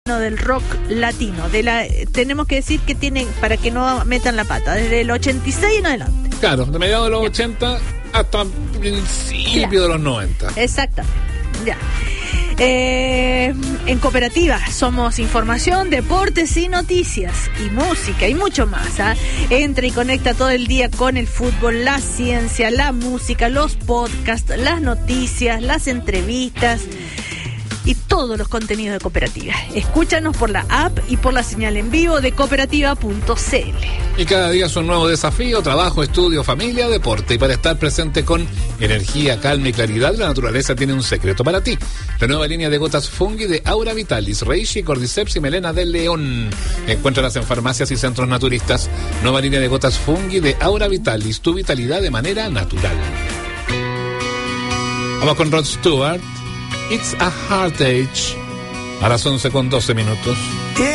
del rock latino. Tenemos que decir que tiene, para que no metan la pata, desde el 86 en adelante. Claro, de mediados de los 80 hasta principio de los 90. Exactamente, ya. En Cooperativa somos información, deportes y noticias, y música y mucho más, ¿eh? Entra y conecta todo el día con el fútbol, la ciencia, la música, los podcasts, las noticias, las entrevistas y todos los contenidos de Cooperativa. Escúchanos por la app y por la señal en vivo de cooperativa.cl. Y cada día es un nuevo desafío: trabajo, estudio, familia, deporte. Y para estar presente con energía, calma y claridad, la naturaleza tiene un secreto para ti. La nueva línea de gotas Fungi de Aura Vitalis, Reishi, Cordyceps y Melena del León. Encuéntralas en farmacias y centros naturistas. Nueva línea de gotas Fungi de Aura Vitalis, tu vitalidad de manera natural. Vamos con Rod Stewart. It's a Heartache. A las 11:12.